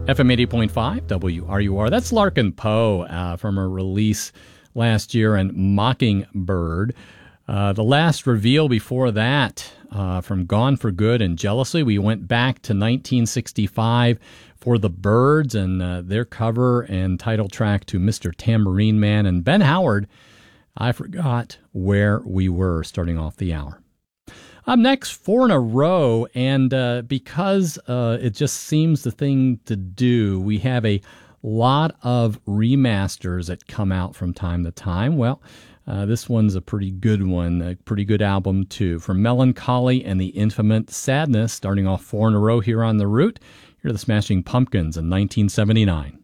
FM 80.5 WRUR. That's Larkin Poe from a release last year, and Mockingbird. The last reveal before that, from Gone for Good and Jealously, we went back to 1965 for the Byrds and their cover and title track to Mr. Tambourine Man, and Ben Howard, I Forgot Where We Were, starting off the hour. Up next, 4 in a row, and because it just seems the thing to do, we have a lot of remasters that come out from time to time. Well, this one's a pretty good one, a pretty good album too. From Melancholy and the Infinite Sadness, starting off 4 in a row here on The Root, here are the Smashing Pumpkins in 1979.